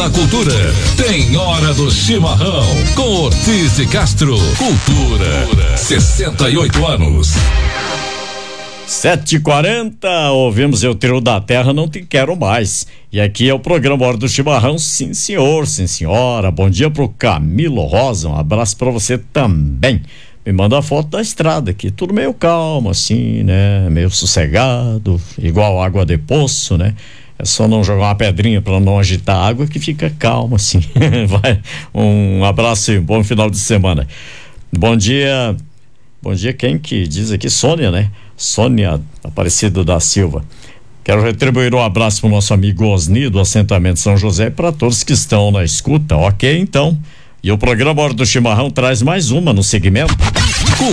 na cultura. Tem Hora do Chimarrão com Ortiz de Castro. Cultura, 68 anos. 7h40, ouvimos Eu Trio da Terra, Não Te Quero Mais. E aqui é o programa Hora do Chimarrão, sim senhor, sim senhora. Bom dia pro Camilo Rosa, um abraço pra você também. Me manda a foto da estrada aqui, tudo meio calmo assim, né? Meio sossegado, igual água de poço, né? É só não jogar uma pedrinha para não agitar a água que fica calmo assim. Vai, um abraço e bom final de semana. Bom dia quem que diz aqui? Sônia, né? Sônia Aparecido da Silva. Quero retribuir um abraço pro nosso amigo Osni do assentamento São José e para todos que estão na escuta, ok então? E o programa Hora do Chimarrão traz mais uma no segmento